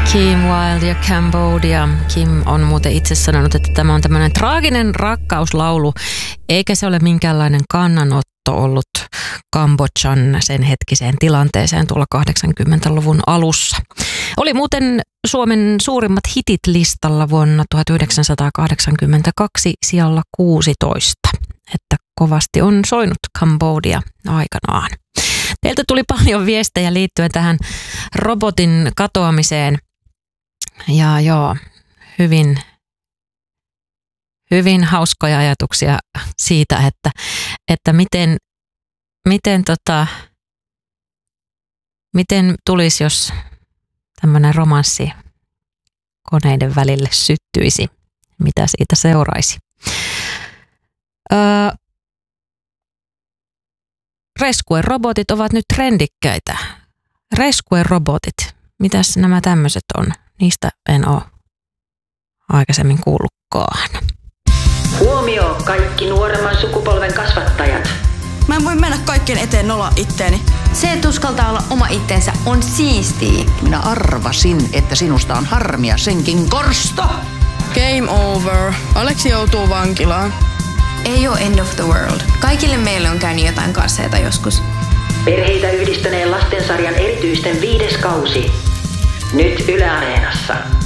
Kim Wilde ja Cambodia. Kim on muuten itse sanonut, että tämä on tämmöinen traaginen rakkauslaulu, eikä se ole minkäänlainen kannanotto ollut Kambodžan sen hetkiseen tilanteeseen tuolla 80-luvun alussa. Oli muuten Suomen suurimmat hitit listalla vuonna 1982 sijalla 16, että kovasti on soinut Cambodia aikanaan. Teiltä tuli paljon viestejä liittyen tähän robotin katoamiseen. Ja joo, hyvin hauskoja ajatuksia siitä, että miten tulisi, jos tämmöinen romanssi koneiden välille syttyisi, mitä siitä seuraisi. Rescue-robotit ovat nyt trendikkäitä. Rescue-robotit, mitäs nämä tämmöiset on? Niistä en ole aikaisemmin kuullutkaan. Huomio kaikki nuoremman sukupolven kasvattajat. Mä en voi mennä kaikkien eteen nolla itteeni. Se, että uskaltaa olla oma itteensä, on siistiä. Minä arvasin, että sinusta on harmia senkin korsto. Game over. Aleksi joutuu vankilaan. Ei ole end of the world. Kaikille meille on käynyt jotain kasseita joskus. Perheitä yhdistäneen lastensarjan erityisten 5. kausi. Nyt Yle Areenassa.